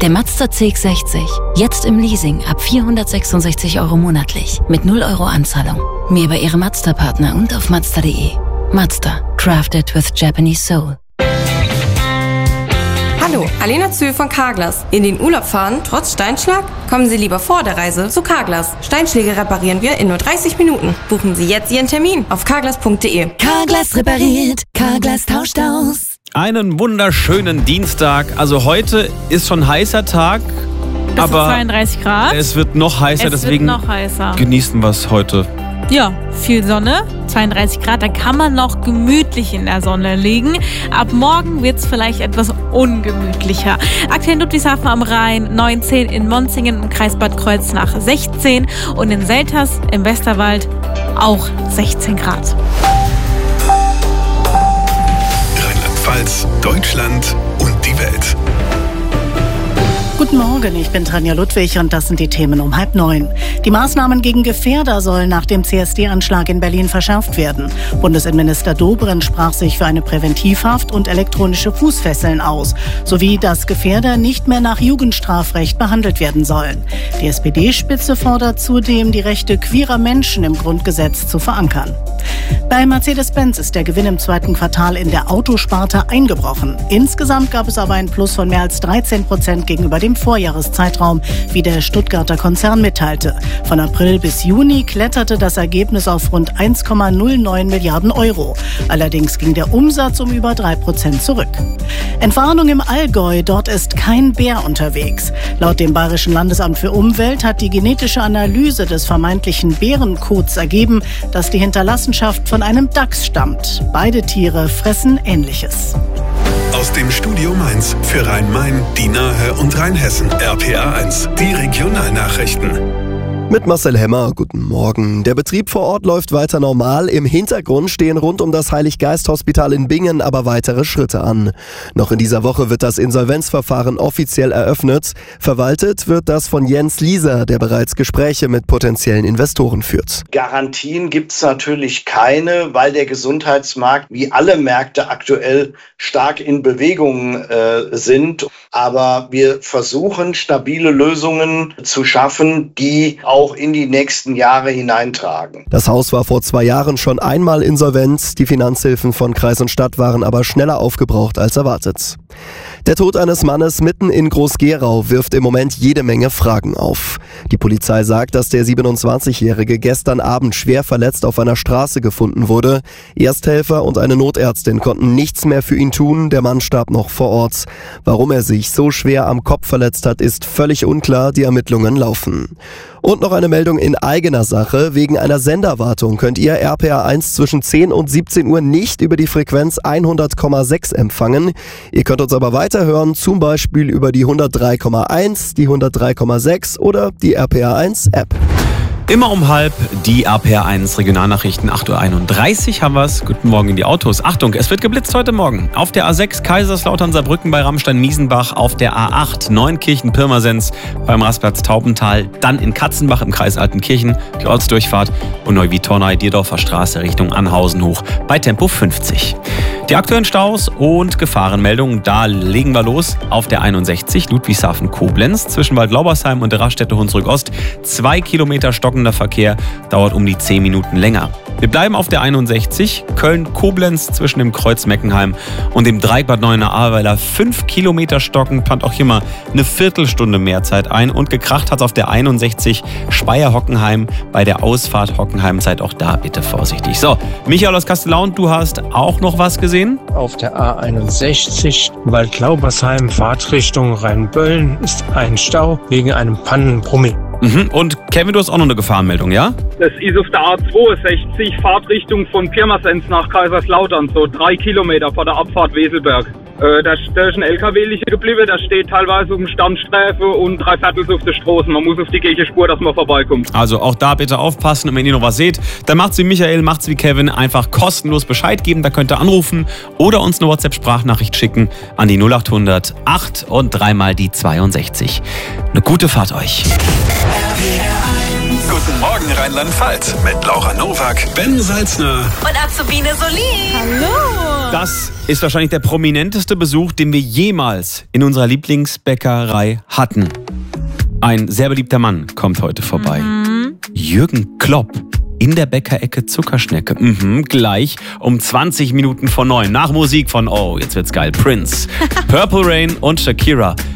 Der Mazda CX-60. Jetzt im Leasing ab 466 € monatlich. Mit 0 € Anzahlung. Mehr bei Ihrem Mazda-Partner und auf Mazda.de. Mazda. Crafted with Japanese Soul. Hallo, Alena Zühl von Carglass. In den Urlaub fahren, trotz Steinschlag? Kommen Sie lieber vor der Reise zu Carglass. Steinschläge reparieren wir in nur 30 Minuten. Buchen Sie jetzt Ihren Termin auf carglass.de. Carglass repariert, Carglass tauscht aus. Einen wunderschönen Dienstag. Also heute ist schon ein heißer Tag. Bis aber 32 Grad. Es wird noch heißer, deswegen genießen wir es heute. Ja, viel Sonne, 32 Grad, da kann man noch gemütlich in der Sonne liegen. Ab morgen wird es vielleicht etwas ungemütlicher. Aktuell in Ludwigshafen am Rhein 19, in Monzingen im Kreis Bad Kreuznach 16 und in Selters im Westerwald auch 16 Grad. Rheinland-Pfalz, Deutschland und die Welt. Guten Morgen, ich bin Tanja Ludwig und das sind die Themen um 8:30. Die Maßnahmen gegen Gefährder sollen nach dem CSD-Anschlag in Berlin verschärft werden. Bundesinnenminister Dobrindt sprach sich für eine Präventivhaft und elektronische Fußfesseln aus, sowie dass Gefährder nicht mehr nach Jugendstrafrecht behandelt werden sollen. Die SPD-Spitze fordert zudem, die Rechte queerer Menschen im Grundgesetz zu verankern. Bei Mercedes-Benz ist der Gewinn im zweiten Quartal in der Autosparte eingebrochen. Insgesamt gab es aber ein Plus von mehr als 13% gegenüber dem Vorjahreszeitraum, wie der Stuttgarter Konzern mitteilte. Von April bis Juni kletterte das Ergebnis auf rund 1,09 Milliarden Euro. Allerdings ging der Umsatz um über 3% zurück. Entwarnung im Allgäu, dort ist kein Bär unterwegs. Laut dem Bayerischen Landesamt für Umwelt hat die genetische Analyse des vermeintlichen Bärenkots ergeben, dass die Hinterlassenschaft von einem Dachs stammt. Beide Tiere fressen Ähnliches. Aus dem Studio Mainz für Rhein-Main, die Nahe und Rheinhessen. RPA1, die Regionalnachrichten. Mit Marcel Hemmer, guten Morgen. Der Betrieb vor Ort läuft weiter normal. Im Hintergrund stehen rund um das Heilig-Geist-Hospital in Bingen aber weitere Schritte an. Noch in dieser Woche wird das Insolvenzverfahren offiziell eröffnet. Verwaltet wird das von Jens Lieser, der bereits Gespräche mit potenziellen Investoren führt. Garantien gibt es natürlich keine, weil der Gesundheitsmarkt wie alle Märkte aktuell stark in Bewegung sind. Aber wir versuchen, stabile Lösungen zu schaffen, die auch in die nächsten Jahre hineintragen. Das Haus war vor 2 Jahren schon einmal insolvent. Die Finanzhilfen von Kreis und Stadt waren aber schneller aufgebraucht als erwartet. Der Tod eines Mannes mitten in Groß-Gerau wirft im Moment jede Menge Fragen auf. Die Polizei sagt, dass der 27-Jährige gestern Abend schwer verletzt auf einer Straße gefunden wurde. Ersthelfer und eine Notärztin konnten nichts mehr für ihn tun. Der Mann starb noch vor Ort. Warum er sich so schwer am Kopf verletzt hat, ist völlig unklar. Die Ermittlungen laufen. Und noch eine Meldung in eigener Sache. Wegen einer Senderwartung könnt ihr RPA1 zwischen 10 und 17 Uhr nicht über die Frequenz 100,6 empfangen. Ihr könnt uns aber weiterhören, zum Beispiel über die 103,1, die 103,6 oder die RPA1-App. Immer um 12:30 die RPA1 Regionalnachrichten, 8:31 Uhr haben wir es. Guten Morgen in die Autos. Achtung, es wird geblitzt heute Morgen. Auf der A6 Kaiserslautern-Saarbrücken bei Rammstein-Miesenbach, auf der A8 Neunkirchen-Pirmasens beim Rastplatz Taubental, dann in Katzenbach im Kreis Altenkirchen die Ortsdurchfahrt und Neuwied-Tornay-Dierdorfer Straße Richtung Anhausen hoch bei Tempo 50. Die aktuellen Staus und Gefahrenmeldungen, da legen wir los. Auf der 61 Ludwigshafen-Koblenz zwischen Waldlaubersheim und der Raststätte Hunsrück-Ost 2 Kilometer stockender Verkehr, dauert um die 10 Minuten länger. Wir bleiben auf der 61 Köln-Koblenz zwischen dem Kreuz Meckenheim und dem Dreieck Bad Neuenahr-Ahrweiler 5 Kilometer stocken, plant auch hier mal eine Viertelstunde mehr Zeit ein und gekracht hat es auf der 61 Speyer-Hockenheim bei der Ausfahrt Hockenheim. Seid auch da bitte vorsichtig. So, Michael aus Kastellaun, du hast auch noch was gesehen? Auf der A61 Waldlaubersheim Fahrtrichtung Rheinböllen ist ein Stau wegen einem Pannenbrummi. Und Kevin, du hast auch noch eine Gefahrenmeldung, ja? Das ist auf der A62 Fahrtrichtung von Pirmasens nach Kaiserslautern, so 3 Kilometer vor der Abfahrt Weselberg. Da ist ein LKW liegen geblieben, der steht teilweise auf dem Standstreifen und 3/4 auf der Straße. Man muss auf die Gegenspur, dass man vorbeikommt. Also auch da bitte aufpassen und wenn ihr noch was seht, dann macht's wie Michael, macht's wie Kevin, einfach kostenlos Bescheid geben. Da könnt ihr anrufen oder uns eine WhatsApp-Sprachnachricht schicken an die 0800 8 und 3 mal die 62. Eine gute Fahrt euch. Guten Guten Morgen Rheinland-Pfalz mit Laura Nowak, Ben Salzner Und Azubine Solin. Hallo. Das ist wahrscheinlich der prominenteste Besuch, den wir jemals in unserer Lieblingsbäckerei hatten. Ein sehr beliebter Mann kommt heute vorbei. Jürgen Klopp in der Bäckerecke Zuckerschnecke. Gleich um 20 Minuten vor 9. Nach Musik von, oh, jetzt wird's geil, Prince, Purple Rain und Shakira.